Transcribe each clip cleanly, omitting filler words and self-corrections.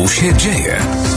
się dzieje.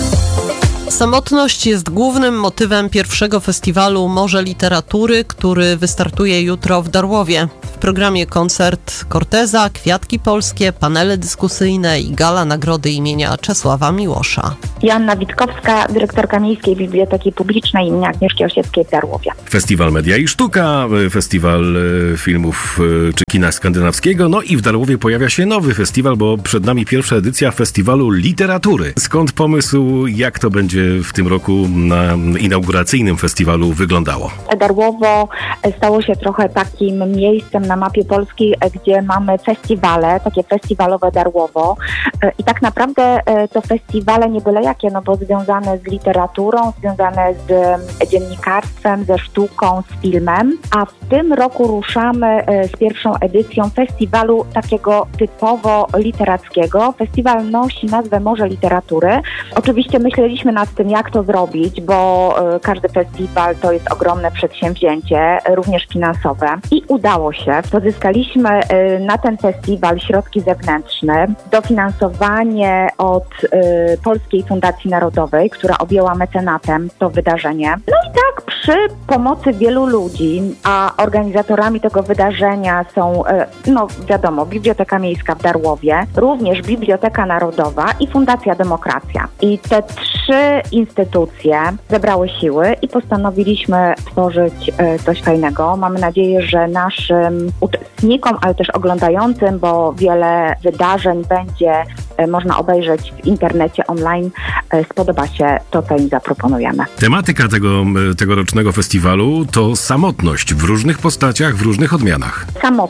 Samotność jest głównym motywem pierwszego festiwalu Morze Literatury, który wystartuje jutro w Darłowie. W programie koncert Corteza, kwiatki polskie, panele dyskusyjne i gala nagrody imienia Czesława Miłosza. Joanna Witkowska, dyrektorka Miejskiej Biblioteki Publicznej im. Agnieszki Osieckiej w Darłowie. Festiwal Media i Sztuka, festiwal filmów czy kina skandynawskiego, no i w Darłowie pojawia się nowy festiwal, bo przed nami pierwsza edycja Festiwalu Literatury. Skąd pomysł, jak to będzie w tym roku na inauguracyjnym festiwalu wyglądało? Darłowo stało się trochę takim miejscem na mapie Polski, gdzie mamy festiwale, takie festiwalowe Darłowo i tak naprawdę to festiwale nie byle jakie, no bo związane z literaturą, związane z dziennikarstwem, ze sztuką, z filmem, a w tym roku ruszamy z pierwszą edycją festiwalu takiego typowo literackiego. Festiwal nosi nazwę Morze Literatury. Oczywiście myśleliśmy nad tym, jak to zrobić, bo każdy festiwal to jest ogromne przedsięwzięcie, również finansowe. I udało się. Pozyskaliśmy na ten festiwal środki zewnętrzne, dofinansowanie od Polskiej Fundacji Narodowej, która objęła mecenatem to wydarzenie. No i tak przy pomocy wielu ludzi, a organizatorami tego wydarzenia są, no wiadomo, Biblioteka Miejska w Darłowie, również Biblioteka Narodowa i Fundacja Demokracja. I te trzy instytucje zebrały siły i postanowiliśmy tworzyć coś fajnego. Mamy nadzieję, że naszym uczestnikom, ale też oglądającym, bo wiele wydarzeń będzie można obejrzeć w internecie online, spodoba się to, co im zaproponujemy. Tematyka tegorocznego festiwalu to samotność w różnych postaciach, w różnych odmianach.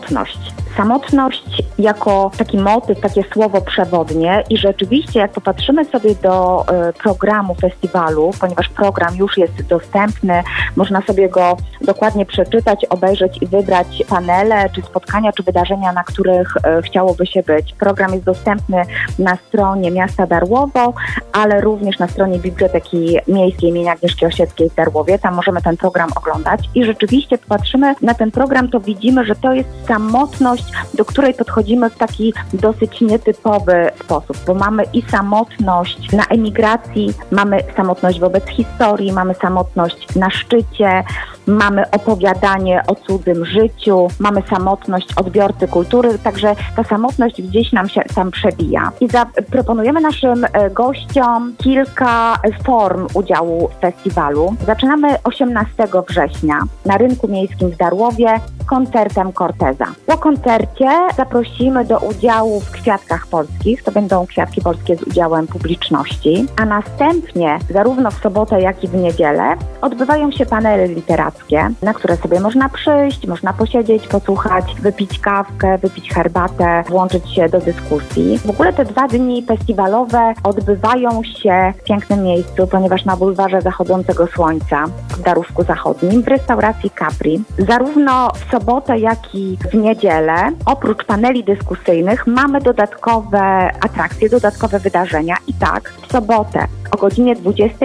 Samotność jako taki motyw, takie słowo przewodnie i rzeczywiście jak popatrzymy sobie do programu festiwalu, ponieważ program już jest dostępny, można sobie go dokładnie przeczytać, obejrzeć i wybrać panele, czy spotkania, czy wydarzenia, na których chciałoby się być. Program jest dostępny na stronie Miasta Darłowo, ale również na stronie Biblioteki Miejskiej im. Agnieszki Osieckiej w Darłowie. Tam możemy ten program oglądać i rzeczywiście popatrzymy na ten program, to widzimy, że to jest samotność, do której podchodzimy w taki dosyć nietypowy sposób, bo mamy i samotność na emigracji, mamy samotność wobec historii, mamy samotność na szczycie, mamy opowiadanie o cudzym życiu, mamy samotność odbiorcy kultury, także ta samotność gdzieś nam się tam przebija. I proponujemy naszym gościom kilka form udziału w festiwalu. Zaczynamy 18 września na Rynku Miejskim w Darłowie koncertem Corteza. Po koncercie zaprosimy do udziału w Kwiatkach Polskich, to będą Kwiatki Polskie z udziałem publiczności, a następnie zarówno w sobotę, jak i w niedzielę odbywają się panele literackie, na które sobie można przyjść, można posiedzieć, posłuchać, wypić kawkę, wypić herbatę, włączyć się do dyskusji. W ogóle te 2 dni festiwalowe odbywają się w pięknym miejscu, ponieważ na bulwarze zachodzącego słońca w Darówku Zachodnim w restauracji Capri. Zarówno w sobotę, jak i w niedzielę, oprócz paneli dyskusyjnych, mamy dodatkowe atrakcje, dodatkowe wydarzenia. I tak, w sobotę o godzinie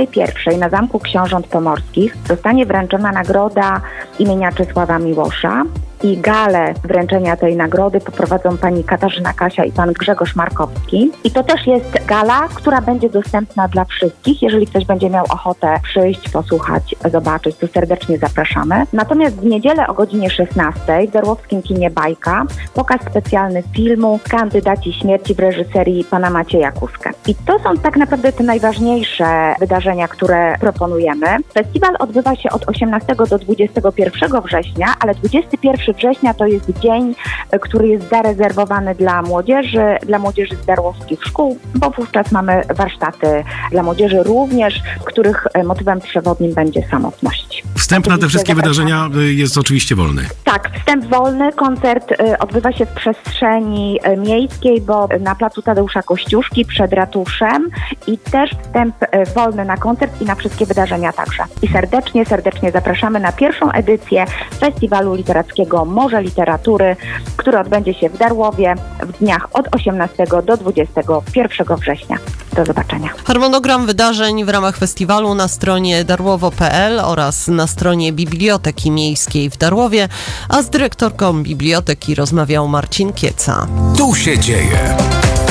21 na Zamku Książąt Pomorskich zostanie wręczona nagroda imienia Czesława Miłosza. I galę wręczenia tej nagrody poprowadzą pani Katarzyna Kasia i pan Grzegorz Markowski. I to też jest gala, która będzie dostępna dla wszystkich. Jeżeli ktoś będzie miał ochotę przyjść, posłuchać, zobaczyć, to serdecznie zapraszamy. Natomiast w niedzielę o godzinie 16 w Darłowskim Kinie Bajka pokaz specjalny filmu Kandydaci śmierci w reżyserii pana Macieja Kuskę. I to są tak naprawdę te najważniejsze wydarzenia, które proponujemy. Festiwal odbywa się od 18 do 21 września, ale 21 września to jest dzień, który jest zarezerwowany dla młodzieży z darłowskich szkół, bo wówczas mamy warsztaty dla młodzieży również, których motywem przewodnim będzie samotność. Wstęp na te wszystkie wydarzenia jest oczywiście wolny. Tak, wstęp wolny. Koncert odbywa się w przestrzeni miejskiej, bo na placu Tadeusza Kościuszki przed ratuszem i też wstęp wolny na koncert i na wszystkie wydarzenia także. I serdecznie zapraszamy na pierwszą edycję Festiwalu Literackiego Morze Literatury, który odbędzie się w Darłowie w dniach od 18 do 21 września. Do zobaczenia. Harmonogram wydarzeń w ramach festiwalu na stronie darłowo.pl oraz na stronie Biblioteki Miejskiej w Darłowie, a z dyrektorką biblioteki rozmawiał Marcin Kieca. Tu się dzieje.